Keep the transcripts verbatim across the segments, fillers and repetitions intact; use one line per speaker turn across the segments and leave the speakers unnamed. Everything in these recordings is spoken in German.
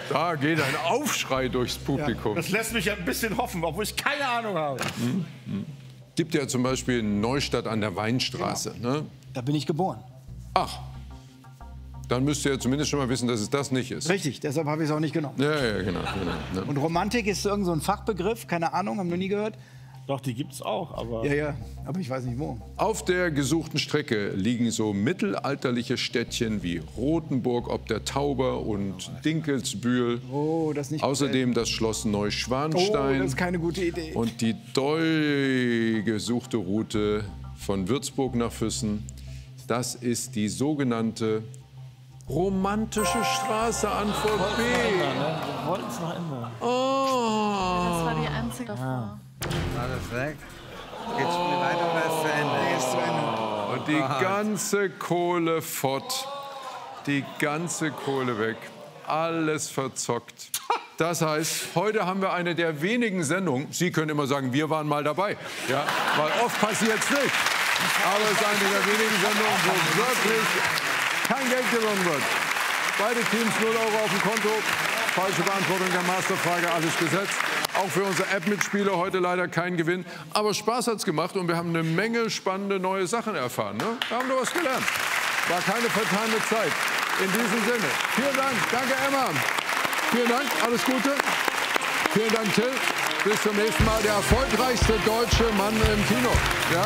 Da geht ein Aufschrei durchs Publikum.
Ja, das lässt mich ein bisschen hoffen, obwohl ich keine Ahnung habe.
Mhm. Mhm. Gibt ja zum Beispiel Neustadt an der Weinstraße. Genau. Ne?
Da bin ich geboren.
Ach, dann müsst ihr ja zumindest schon mal wissen, dass es das nicht ist.
Richtig, deshalb habe ich es auch nicht genommen.
Ja, ja, genau. genau ne?
Und Romantik ist irgend so ein Fachbegriff, keine Ahnung, haben wir nie gehört.
Doch, die gibt's auch, aber...
Ja, ja, aber ich weiß nicht wo.
Auf der gesuchten Strecke liegen so mittelalterliche Städtchen wie Rothenburg ob der Tauber und Dinkelsbühl.
Oh, das nicht
Außerdem das Schloss Neuschwanstein.
Oh, das ist keine gute Idee.
Und die doll gesuchte Route von Würzburg nach Füssen. Das ist die sogenannte romantische Straße, Antwort B.
Wir wollten es noch ändern.
Oh.
Das war die einzige Frau.
Alles weg. Geht's mir weiter oder ist zu Ende?
Ist zu Ende.
Und die ganze Kohle fort. Die ganze Kohle weg. Alles verzockt. Das heißt, heute haben wir eine der wenigen Sendungen. Sie können immer sagen, wir waren mal dabei. Ja, weil oft passiert es nicht. Aber es ist eine der wenigen Sendungen, wo wirklich kein Geld gewonnen wird. Beide Teams null Euro auf dem Konto. Falsche Beantwortung der Masterfrage, alles gesetzt. Auch für unsere App-Mitspieler heute leider kein Gewinn. Aber Spaß hat's gemacht und wir haben eine Menge spannende neue Sachen erfahren. Ne? Wir haben noch was gelernt. War keine vertane Zeit. In diesem Sinne, vielen Dank. Danke, Emma. Vielen Dank, alles Gute. Vielen Dank, Till. Bis zum nächsten Mal. Der erfolgreichste deutsche Mann im Kino. Ja?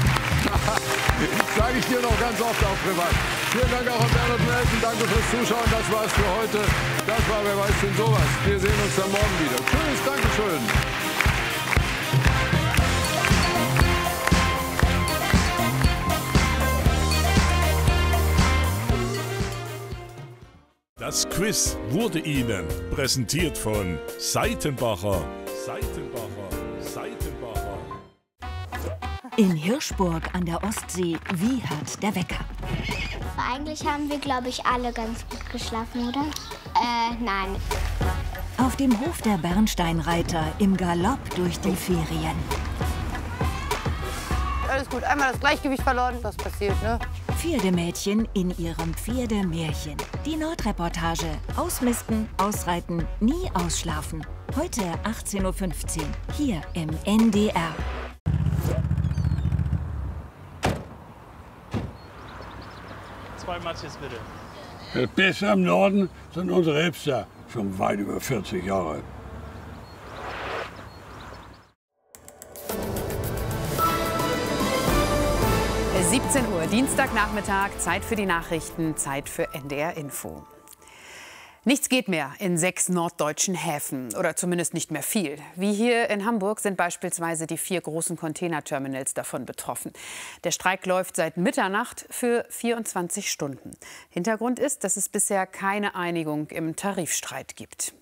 Sage ich dir noch ganz oft, auch privat. Vielen Dank auch an Bernhard Nelson. Danke fürs Zuschauen. Das war's für heute. Das war Wer weiß denn sowas. Wir sehen uns dann morgen wieder. Tschüss, Dankeschön.
Das Quiz wurde Ihnen präsentiert von Seitenbacher. Seitenbacher. Seitenbacher.
In Hirschburg an der Ostsee wiehert der Wecker.
Eigentlich haben wir, glaube ich, alle ganz gut geschlafen, oder? Äh, nein.
Auf dem Hof der Bernsteinreiter im Galopp durch die Ferien.
Alles gut, einmal das Gleichgewicht verloren, das passiert, ne?
Pferdemädchen in ihrem Pferdemärchen. Die Nordreportage. Ausmisten, ausreiten, nie ausschlafen. Heute achtzehn Uhr fünfzehn, hier im N D R.
Zwei Matches bitte.
Das Beste im Norden sind unsere Hipster, schon weit über vierzig Jahre.
siebzehn Uhr, Dienstagnachmittag, Zeit für die Nachrichten, Zeit für N D R Info. Nichts geht mehr in sechs norddeutschen Häfen, oder zumindest nicht mehr viel. Wie hier in Hamburg sind beispielsweise die vier großen Containerterminals davon betroffen. Der Streik läuft seit Mitternacht für vierundzwanzig Stunden. Hintergrund ist, dass es bisher keine Einigung im Tarifstreit gibt.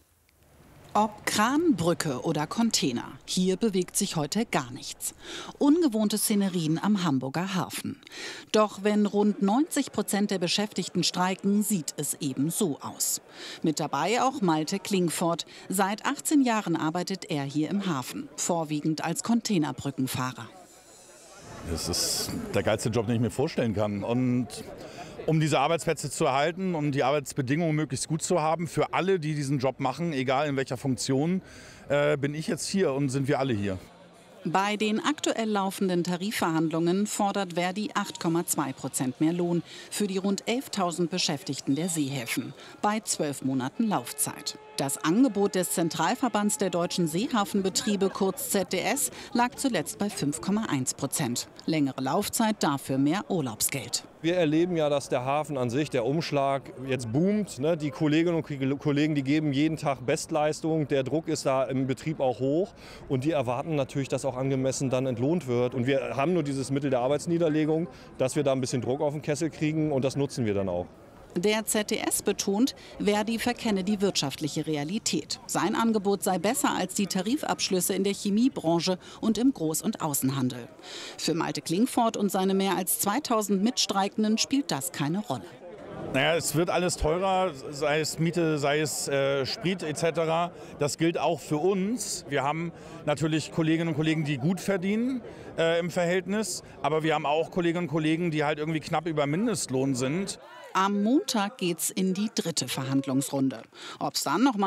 Ob Kran, Brücke oder Container, hier bewegt sich heute gar nichts. Ungewohnte Szenerien am Hamburger Hafen. Doch wenn rund neunzig Prozent der Beschäftigten streiken, sieht es eben so aus. Mit dabei auch Malte Klingfort. Seit achtzehn Jahren arbeitet er hier im Hafen, vorwiegend als Containerbrückenfahrer.
Das ist der geilste Job, den ich mir vorstellen kann. Und um diese Arbeitsplätze zu erhalten und die Arbeitsbedingungen möglichst gut zu haben für alle, die diesen Job machen, egal in welcher Funktion, äh, bin ich jetzt hier und sind wir alle hier.
Bei den aktuell laufenden Tarifverhandlungen fordert Verdi acht Komma zwei Prozent mehr Lohn für die rund elftausend Beschäftigten der Seehäfen bei zwölf Monaten Laufzeit. Das Angebot des Zentralverbands der deutschen Seehafenbetriebe, kurz Z D S, lag zuletzt bei fünf Komma eins Prozent. Längere Laufzeit, dafür mehr Urlaubsgeld.
Wir erleben ja, dass der Hafen an sich, der Umschlag, jetzt boomt. Ne? Die Kolleginnen und Kollegen, die geben jeden Tag Bestleistung. Der Druck ist da im Betrieb auch hoch. Und die erwarten natürlich, dass auch angemessen dann entlohnt wird. Und wir haben nur dieses Mittel der Arbeitsniederlegung, dass wir da ein bisschen Druck auf den Kessel kriegen. Und das nutzen wir dann auch.
Der Z D S betont, Verdi verkenne die wirtschaftliche Realität. Sein Angebot sei besser als die Tarifabschlüsse in der Chemiebranche und im Groß- und Außenhandel. Für Malte Klingfort und seine mehr als zweitausend Mitstreikenden spielt das keine Rolle.
Naja, es wird alles teurer, sei es Miete, sei es äh, Sprit et cetera. Das gilt auch für uns. Wir haben natürlich Kolleginnen und Kollegen, die gut verdienen äh, im Verhältnis. Aber wir haben auch Kolleginnen und Kollegen, die halt irgendwie knapp über Mindestlohn sind.
Am Montag geht's in die dritte Verhandlungsrunde. Ob's dann noch mal